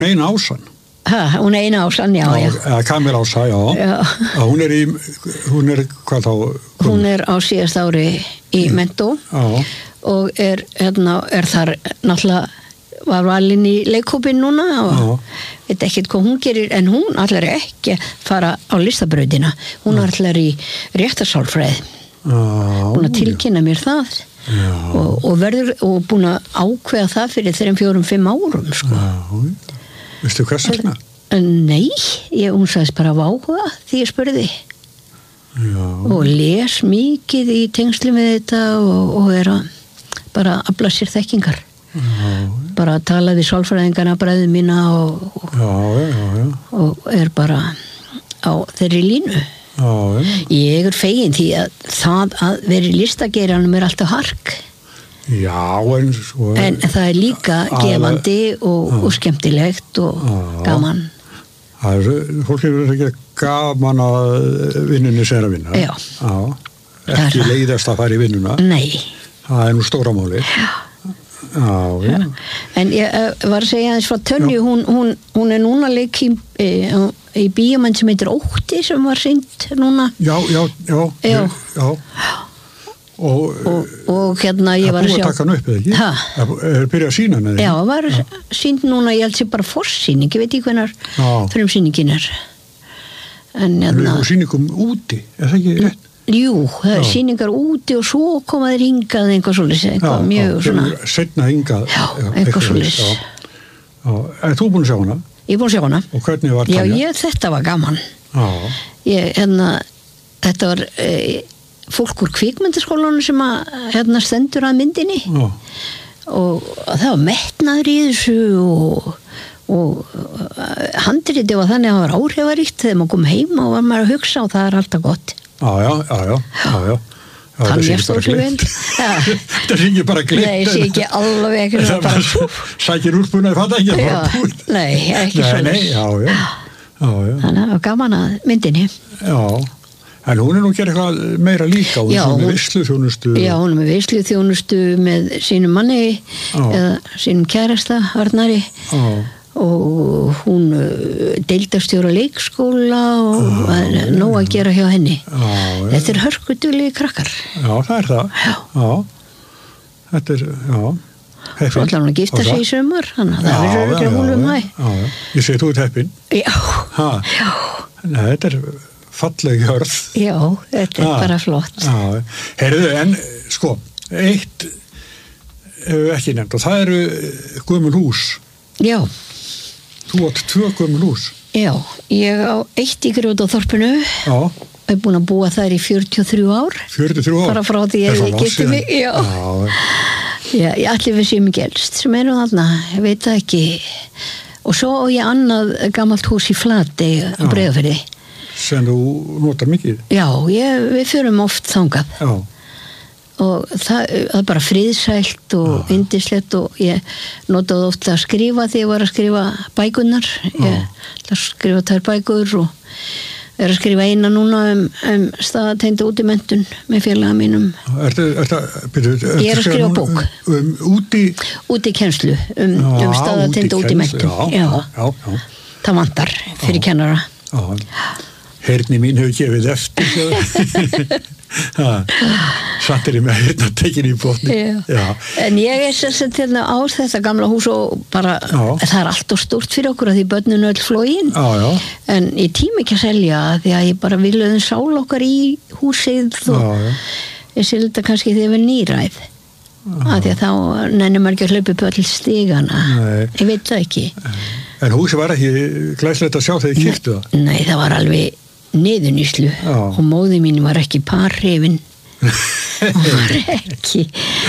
Eina Ásan. Hún Eina Ásan, já. Kamil Ása, já. Hún er hvað þá? Hún er á síðast ári í Mentó og er þar náttúrulega var valin í leikhópinn núna og veit ekkert hvað hún gerir, en hún allar ekki fara á listabrautina. Hún allar í réttarsálfræði. Búin að tilkynna mér það og verður og búin að ákveða það fyrir 3, 4, 5 árum, sko. Veistu hvers vegna? Nei, hún sagðist bara af áhuga því ég spurði. Og les mikið í tengslum við þetta og er að bara afla sér þekkingar. Bara að tala við sálfræðingarna, bræðu mína og er bara á þeirri línu. Ég er fegin því að það að vera í listageiranum er alltaf hark. En það er líka gefandi og skemmtilegt og gaman. Fólk er ekki gaman að vinnunni sér að vinna. Ekki leiðast að fara í vinnuna. Nei. Það er nú stóra máli. En ég var að segja aðeins frá Tönju, hún er núna leik í bíómynd sem heitir Ótti sem var sýnd núna. Já. Og hérna ég var að sjá. Það búið að taka hann upp, eða ekki? Það byrja að sína hann, eða? Já, var sýnd núna, ég held sér bara forsýning, ég veit ekki hvenar frumsýningin er. Og sýningum úti, er það ekki rétt? Jú, það er sýningar úti og svo komaðir hingað eitthvað svolítið, eitthvað mjög svona. Seinna hingað. Já, eitthvað svolítið. En þú búin að sjá hana? Ég búin að sjá hana. Og hvernig var það? Já, þetta var gaman. Þetta var fólk úr kvikmyndaskólanum sem að stendur að myndinni. Og það var metnaður í þessu og handritið var þannig að það var áhrifaríkt þegar maður kom heim og var maður að hugsa og það er alltaf gott. Já. Það er stór svo vel. Það er ekki bara glitt. Nei, það er ekki alveg sækir úrspunnaði fatt ekki. Nei, ekki svolítið. Þannig að það var gaman að myndinni. Já, en hún er nú að gera eitthvað meira líka. Hún er með veisluþjónustu. Já, hún er með veisluþjónustu með sínum manni eða sínum kærasta Arnari. Og hún deildarstjóra leikskóla og nóg að gera hjá henni. Þetta er hörkudulegi krakkar. Já, það er það. Þetta er, Svo ætlar hún að gifta sig í sumar, þannig að það verður örugglega húlum hæ. Ég segi þú ert heppin. Já. Nei, þetta er falleg hjörð. Já, þetta er bara flott. Heyrðu, en sko, eitt ekki nefnt og það eru gömul hús. Já. Þú átt 2 gömul hús. Já, ég á 1 í Grjótaþorpinu. Já. Ég er búin að búa þar í 43 ár. 43 ár? Bara frá því að ég gifti mig. Já. Ég ætli við séum ekki elst sem eru þarna, ég veit það ekki. Og svo á ég annað gamalt hús í Flatey á Breiðafirði. Sem þú notar mikið? Já, við förum oft þangað. Já. Og það er bara friðsælt og yndislegt og ég notaði ofta að skrifa þegar ég var að skrifa bækurnar. Ég skrifa 2 bækur og er að skrifa eina núna staðatengda útimenntun með félaga mínum. Ég er að skrifa bók. Útikennslu staðatengda útimenntun. Já. Það vantar fyrir kennara. Heyrni mín hefur gefið eftir. Sattir ég með heyrnatekin í botni. En ég er sérstætt hérna á þetta gamla hús og bara það er allt og stórt fyrir okkur að því börnin öll flóin. En ég tími ekki að selja því að ég bara viljaði sál okkar í húsið og ég selja þetta kannski þegar við nýræð. Af því að þá nennir maður ekki að hlaupa upp öll stigana. Ég veit það ekki. En húsið var ekki glæslegt að sjá þegar þið keyptu það? Nei, það var alveg niðurnýslu og móði mín var ekki parhrifin. Hún var ekki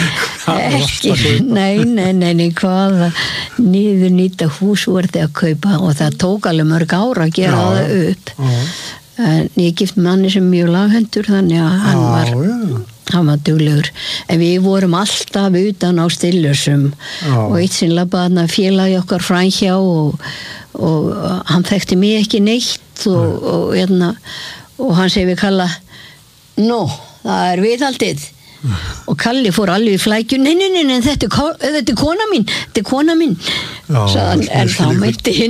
nei, hvaða niðurnýta hús voru þið að kaupa og það tók alveg mörg ára að gera það upp. En ég gift manni sem mjög laghendur þannig að hann var duglegur. En við vorum alltaf utan á Stillösum og eitt sinn labbaði félagi okkar framhjá og hann þekkti mig ekki neitt og hann segi við Kalla það er viðhaldið og Kalli fór alveg í flækju nei, þetta er kona mín en þá meinti hinn